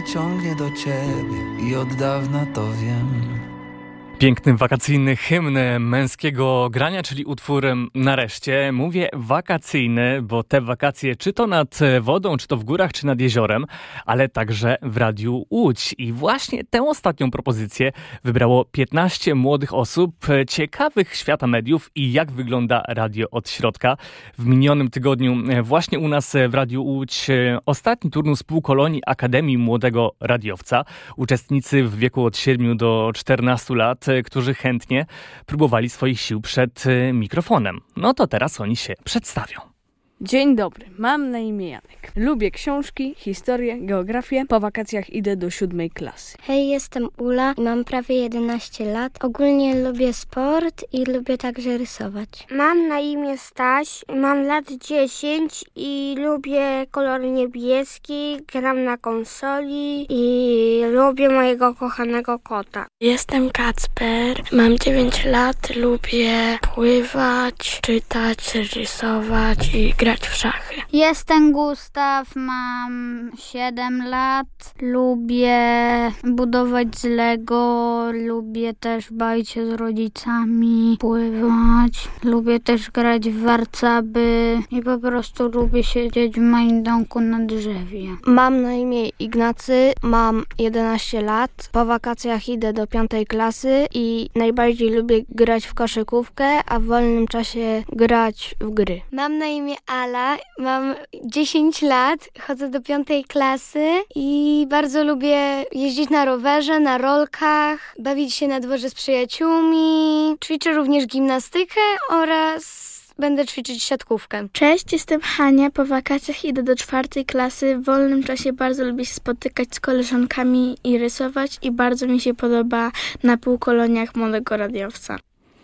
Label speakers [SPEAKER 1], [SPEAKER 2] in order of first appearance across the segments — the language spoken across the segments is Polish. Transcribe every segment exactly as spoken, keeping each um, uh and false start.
[SPEAKER 1] ciągnie do ciebie i od dawna to wiem.
[SPEAKER 2] Piękny wakacyjny hymn męskiego grania, czyli utwór Nareszcie. Mówię wakacyjny, bo te wakacje czy to nad wodą, czy to w górach, czy nad jeziorem, ale także w Radiu Łódź. I właśnie tę ostatnią propozycję wybrało piętnaście młodych osób ciekawych świata mediów i jak wygląda radio od środka. W minionym tygodniu właśnie u nas w Radiu Łódź ostatni turnus półkolonii Akademii Młodego Radiowca. Uczestnicy w wieku od siedmiu do czternastu lat, którzy chętnie próbowali swoich sił przed mikrofonem. No to teraz oni się przedstawią.
[SPEAKER 3] Dzień dobry, mam na imię Janek. Lubię książki, historię, geografię. Po wakacjach idę do siódmej klasy.
[SPEAKER 4] Hej, jestem Ula i mam prawie jedenaście lat. Ogólnie lubię sport i lubię także rysować.
[SPEAKER 5] Mam na imię Staś, mam lat dziesięć i lubię kolor niebieski, gram na konsoli i lubię mojego kochanego kota.
[SPEAKER 6] Jestem Kacper, mam dziewięć lat, lubię pływać, czytać, rysować i grać w szachy.
[SPEAKER 7] Jestem Gustaw, mam siedem lat, lubię budować z Lego, lubię też bawić się z rodzicami, pływać, lubię też grać w warcaby i po prostu lubię siedzieć w moim domku na drzewie.
[SPEAKER 8] Mam na imię Ignacy, mam jedenaście lat, po wakacjach idę do piątej klasy i najbardziej lubię grać w koszykówkę, a w wolnym czasie grać w gry.
[SPEAKER 9] Mam na imię Ala, mam dziesięć lat, chodzę do piątej klasy i bardzo lubię jeździć na rowerze, na rolkach, bawić się na dworze z przyjaciółmi. Ćwiczę również gimnastykę oraz będę ćwiczyć siatkówkę.
[SPEAKER 6] Cześć, jestem Hania, po wakacjach idę do czwartej klasy. W wolnym czasie bardzo lubię się spotykać z koleżankami i rysować i bardzo mi się podoba na półkoloniach Młodego Radiowca.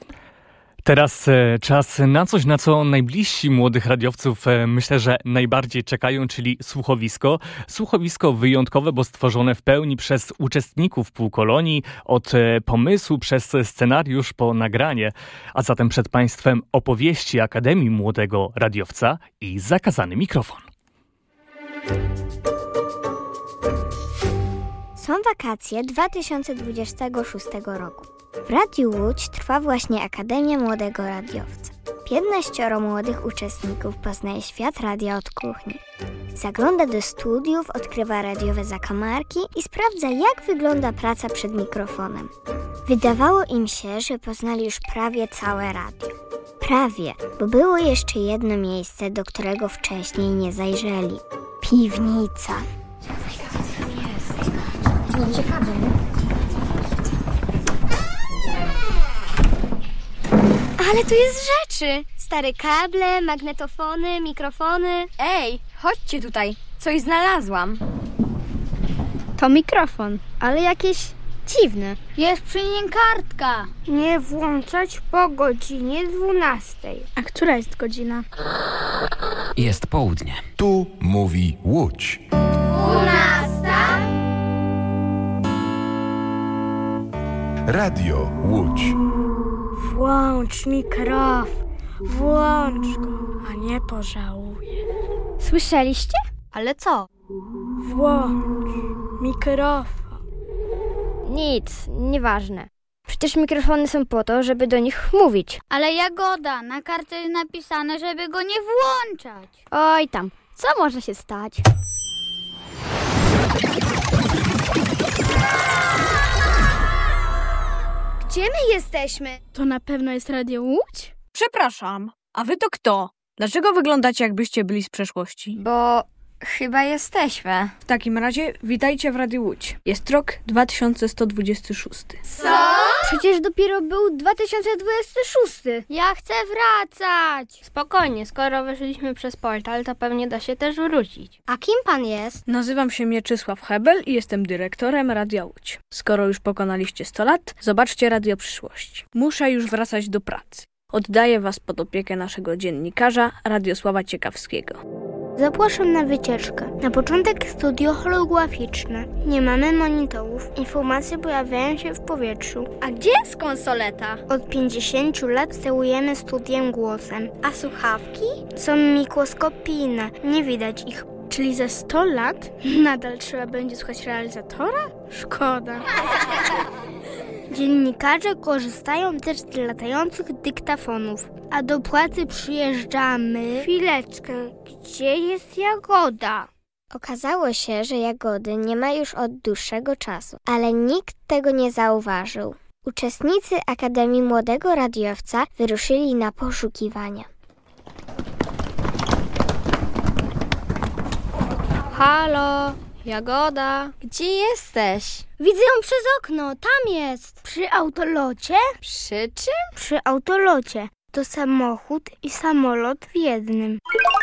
[SPEAKER 2] Teraz e, czas na coś, na co najbliżsi młodych radiowców e, myślę, że najbardziej czekają, czyli słuchowisko. Słuchowisko wyjątkowe, bo stworzone w pełni przez uczestników półkolonii, od e, pomysłu przez scenariusz po nagranie. A zatem przed Państwem opowieści Akademii Młodego Radiowca i zakazany mikrofon.
[SPEAKER 4] Są wakacje dwa tysiące dwudziestego szóstego roku. W Radiu Łódź trwa właśnie Akademia Młodego Radiowca. piętnaścioro młodych uczestników poznaje świat radia od kuchni. Zagląda do studiów, odkrywa radiowe zakamarki i sprawdza, jak wygląda praca przed mikrofonem. Wydawało im się, że poznali już prawie całe radio. Prawie, bo było jeszcze jedno miejsce, do którego wcześniej nie zajrzeli. Piwnica.
[SPEAKER 9] Ciekawe, nie? Ale tu jest rzeczy! Stare kable, magnetofony, mikrofony.
[SPEAKER 10] Ej, chodźcie tutaj, coś znalazłam.
[SPEAKER 9] To mikrofon, ale jakieś dziwne.
[SPEAKER 7] Jest przy nim kartka.
[SPEAKER 5] Nie włączać po godzinie dwunastej.
[SPEAKER 6] A która jest godzina?
[SPEAKER 11] Jest południe.
[SPEAKER 12] Tu mówi Łódź.
[SPEAKER 9] Dwunasta?
[SPEAKER 12] Radio Łódź.
[SPEAKER 5] Włącz mikrofon, włącz go, a nie pożałuję.
[SPEAKER 9] Słyszeliście?
[SPEAKER 10] Ale co?
[SPEAKER 5] Włącz mikrofon.
[SPEAKER 9] Nic, nieważne. Przecież mikrofony są po to, żeby do nich mówić.
[SPEAKER 7] Ale Jagoda, na kartce jest napisane, żeby go nie włączać.
[SPEAKER 9] Oj tam, co może się stać? Gdzie my jesteśmy?
[SPEAKER 6] To na pewno jest Radio Łódź?
[SPEAKER 3] Przepraszam, a wy to kto? Dlaczego wyglądacie, jakbyście byli z przeszłości?
[SPEAKER 10] Bo chyba jesteśmy.
[SPEAKER 3] W takim razie witajcie w Radiu Łódź. Jest rok dwa tysiące sto dwudziesty szósty.
[SPEAKER 9] Co? Przecież dopiero był dwa tysiące dwudziesty szósty.
[SPEAKER 7] Ja chcę wracać.
[SPEAKER 9] Spokojnie, skoro weszliśmy przez portal, to pewnie da się też wrócić. A kim pan jest?
[SPEAKER 3] Nazywam się Mieczysław Hebel i jestem dyrektorem Radia Łódź. Skoro już pokonaliście sto lat, zobaczcie Radio Przyszłości. Muszę już wracać do pracy. Oddaję was pod opiekę naszego dziennikarza Radiosława Ciekawskiego.
[SPEAKER 5] Zapraszam na wycieczkę. Na początek studio holograficzne. Nie mamy monitorów. Informacje pojawiają się w powietrzu.
[SPEAKER 9] A gdzie jest konsoleta?
[SPEAKER 5] Od pięćdziesięciu lat sterujemy studiem głosem.
[SPEAKER 9] A słuchawki?
[SPEAKER 5] Są mikroskopijne. Nie widać ich.
[SPEAKER 6] Czyli za sto lat nadal trzeba będzie słuchać realizatora? Szkoda.
[SPEAKER 5] Dziennikarze korzystają też z latających dyktafonów. A do pracy przyjeżdżamy... Chwileczkę, gdzie jest Jagoda?
[SPEAKER 4] Okazało się, że Jagody nie ma już od dłuższego czasu, ale nikt tego nie zauważył. Uczestnicy Akademii Młodego Radiowca wyruszyli na poszukiwania.
[SPEAKER 8] Halo, Jagoda.
[SPEAKER 10] Gdzie jesteś?
[SPEAKER 5] Widzę ją przez okno, tam jest. Przy autolocie?
[SPEAKER 10] Przy czym?
[SPEAKER 5] Przy autolocie. To samochód i samolot w jednym.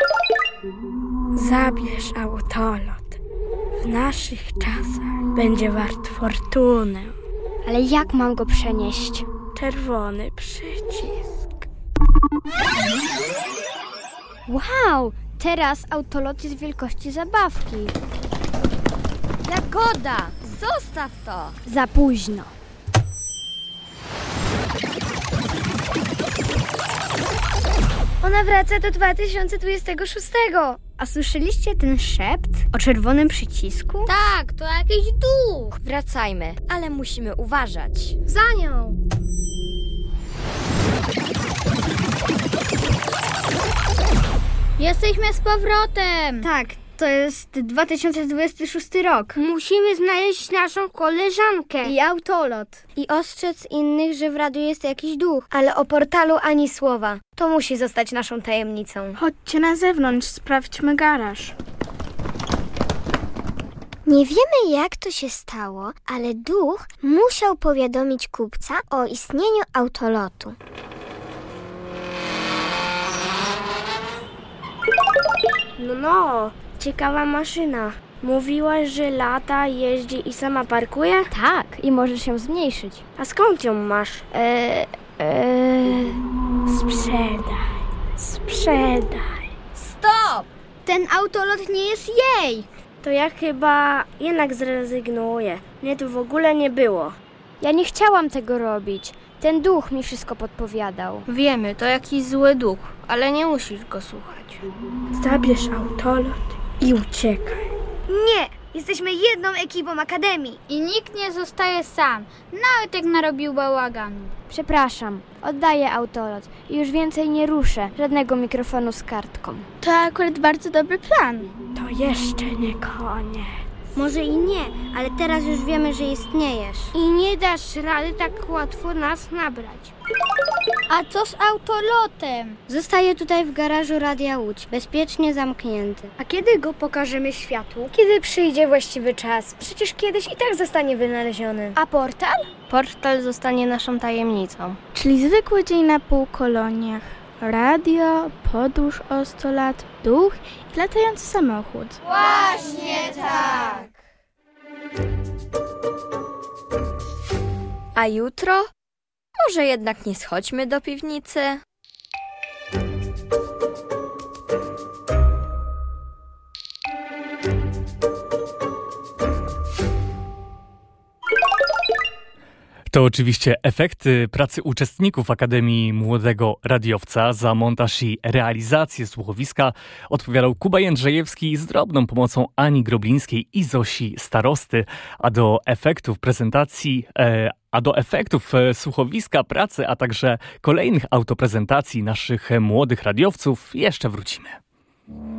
[SPEAKER 6] Zabierz autolot. W naszych czasach będzie wart fortunę.
[SPEAKER 5] Ale jak mam go przenieść?
[SPEAKER 6] Czerwony przycisk.
[SPEAKER 5] Wow, teraz autolot jest wielkości zabawki.
[SPEAKER 10] Jagoda, zostaw to!
[SPEAKER 5] Za późno.
[SPEAKER 9] Ona wraca do dwa tysiące dwudziestego szóstego.
[SPEAKER 5] A słyszeliście ten szept o czerwonym przycisku?
[SPEAKER 10] Tak, to jakiś duch. Wracajmy, ale musimy uważać.
[SPEAKER 9] Za nią!
[SPEAKER 7] Jesteśmy z powrotem.
[SPEAKER 5] Tak, to jest dwa tysiące dwudziesty szósty rok. Musimy znaleźć naszą koleżankę.
[SPEAKER 9] I autolot. I ostrzec innych, że w radiu jest jakiś duch. Ale o portalu ani słowa. To musi zostać naszą tajemnicą.
[SPEAKER 6] Chodźcie na zewnątrz, sprawdźmy garaż.
[SPEAKER 4] Nie wiemy, jak to się stało, ale duch musiał powiadomić kupca o istnieniu autolotu.
[SPEAKER 5] No, no, ciekawa maszyna. Mówiłaś, że lata, jeździ i sama parkuje?
[SPEAKER 8] Tak, i możesz się zmniejszyć.
[SPEAKER 5] A skąd ją masz?
[SPEAKER 8] Eee, eee...
[SPEAKER 6] Sprzedaj, sprzedaj.
[SPEAKER 10] Stop!
[SPEAKER 5] Ten autolot nie jest jej! To ja chyba jednak zrezygnuję. Mnie tu w ogóle nie było.
[SPEAKER 8] Ja nie chciałam tego robić. Ten duch mi wszystko podpowiadał.
[SPEAKER 9] Wiemy, to jakiś zły duch, ale nie musisz go słuchać.
[SPEAKER 6] Zabierz autolot i uciekaj.
[SPEAKER 5] Nie! Jesteśmy jedną ekipą Akademii.
[SPEAKER 7] I nikt nie zostaje sam, nawet jak narobił bałaganu.
[SPEAKER 8] Przepraszam, oddaję autolot i już więcej nie ruszę żadnego mikrofonu z kartką.
[SPEAKER 6] To akurat bardzo dobry plan. To jeszcze nie koniec.
[SPEAKER 5] Może i nie, ale teraz już wiemy, że istniejesz. I nie dasz rady tak łatwo nas nabrać.
[SPEAKER 7] A co z autolotem?
[SPEAKER 9] Zostaje tutaj w garażu Radia Łódź, bezpiecznie zamknięty.
[SPEAKER 5] A kiedy go pokażemy światu?
[SPEAKER 9] Kiedy przyjdzie właściwy czas? Przecież kiedyś i tak zostanie wynaleziony.
[SPEAKER 5] A portal?
[SPEAKER 8] Portal zostanie naszą tajemnicą.
[SPEAKER 6] Czyli zwykły dzień na półkoloniach. Radio, podróż o sto lat, duch i latający samochód.
[SPEAKER 10] Właśnie tak! A jutro? Może jednak nie schodźmy do piwnicy?
[SPEAKER 2] To oczywiście efekty pracy uczestników Akademii Młodego Radiowca. Za montaż i realizację słuchowiska odpowiadał Kuba Jędrzejewski z drobną pomocą Ani Groblińskiej i Zosi Starosty, a do efektów prezentacji, e, a do efektów e, słuchowiska, pracy, a także kolejnych autoprezentacji naszych młodych radiowców jeszcze wrócimy.